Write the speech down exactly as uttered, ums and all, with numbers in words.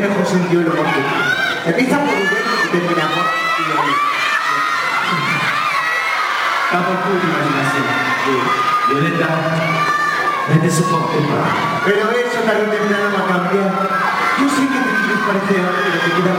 mejor sentido del humor que tú. Empieza por Rubén y termina por Rubén. Va por tu imaginación. Violeta, vete soporte. Pero eso tarde o temprano va a cambiar. Yo sé que te quieres parecer a mí, pero te queda